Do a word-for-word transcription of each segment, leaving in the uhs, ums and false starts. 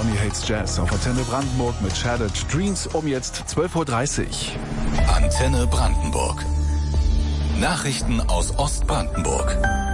Johnny Hates Jazz auf Antenne Brandenburg mit Shattered Dreams um jetzt zwölf Uhr dreißig. Antenne Brandenburg. Nachrichten aus Ostbrandenburg.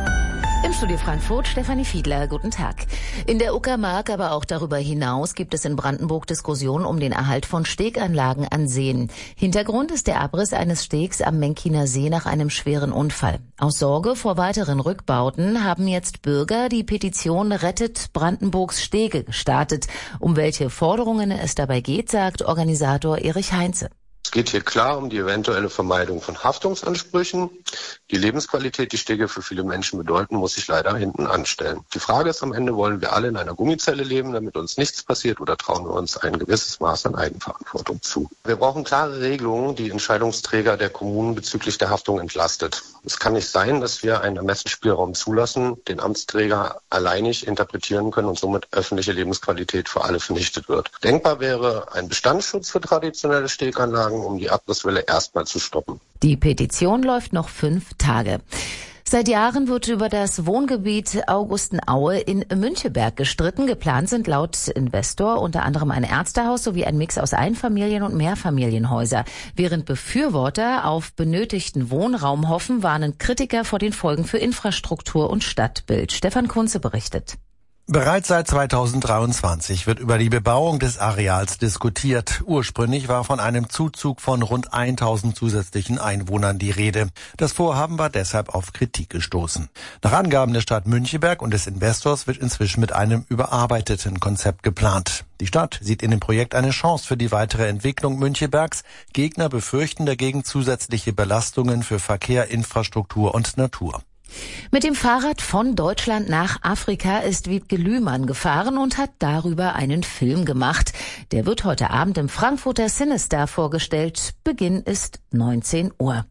Im Studio Frankfurt Stefanie Fiedler, guten Tag. In der Uckermark, aber auch darüber hinaus gibt es in Brandenburg Diskussionen um den Erhalt von Steganlagen an Seen. Hintergrund ist der Abriss eines Stegs am Menkiner See nach einem schweren Unfall. Aus Sorge vor weiteren Rückbauten haben jetzt Bürger die Petition Rettet Brandenburgs Stege gestartet. Um welche Forderungen es dabei geht, sagt Organisator Erich Heinze. Es geht hier klar um die eventuelle Vermeidung von Haftungsansprüchen. Die Lebensqualität, die Stege für viele Menschen bedeuten, muss sich leider hinten anstellen. Die Frage ist am Ende, wollen wir alle in einer Gummizelle leben, damit uns nichts passiert, oder trauen wir uns ein gewisses Maß an Eigenverantwortung zu? Wir brauchen klare Regelungen, die Entscheidungsträger der Kommunen bezüglich der Haftung entlastet. Es kann nicht sein, dass wir einen Ermessensspielraum zulassen, den Amtsträger alleinig interpretieren können und somit öffentliche Lebensqualität für alle vernichtet wird. Denkbar wäre ein Bestandsschutz für traditionelle Steganlagen, um die Abrisswelle erstmal zu stoppen. Die Petition läuft noch fünf Tage. Seit Jahren wird über das Wohngebiet Augustenaue in Müncheberg gestritten. Geplant sind laut Investor unter anderem ein Ärztehaus sowie ein Mix aus Einfamilien- und Mehrfamilienhäuser. Während Befürworter auf benötigten Wohnraum hoffen, warnen Kritiker vor den Folgen für Infrastruktur und Stadtbild. Stefan Kunze berichtet. Bereits seit zweitausenddreiundzwanzig wird über die Bebauung des Areals diskutiert. Ursprünglich war von einem Zuzug von rund tausend zusätzlichen Einwohnern die Rede. Das Vorhaben war deshalb auf Kritik gestoßen. Nach Angaben der Stadt Müncheberg und des Investors wird inzwischen mit einem überarbeiteten Konzept geplant. Die Stadt sieht in dem Projekt eine Chance für die weitere Entwicklung Münchebergs. Gegner befürchten dagegen zusätzliche Belastungen für Verkehr, Infrastruktur und Natur. Mit dem Fahrrad von Deutschland nach Afrika ist Wiebke Lühmann gefahren und hat darüber einen Film gemacht. Der wird heute Abend im Frankfurter Cinestar vorgestellt. Beginn ist neunzehn Uhr.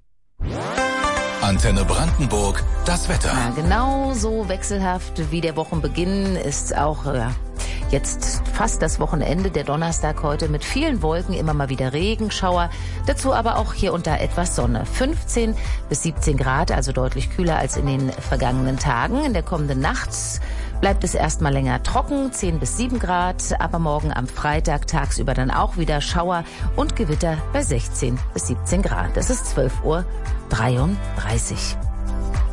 Antenne Brandenburg, das Wetter. Ja, genau so wechselhaft wie der Wochenbeginn ist auch ja, jetzt fast das Wochenende, der Donnerstag heute mit vielen Wolken, immer mal wieder Regenschauer. Dazu aber auch hier und da etwas Sonne. fünfzehn bis siebzehn Grad, also deutlich kühler als in den vergangenen Tagen. In der kommenden Nacht bleibt es erstmal länger trocken, zehn bis sieben Grad. Aber morgen am Freitag tagsüber dann auch wieder Schauer und Gewitter bei sechzehn bis siebzehn Grad. Es ist zwölf Uhr dreiunddreißig.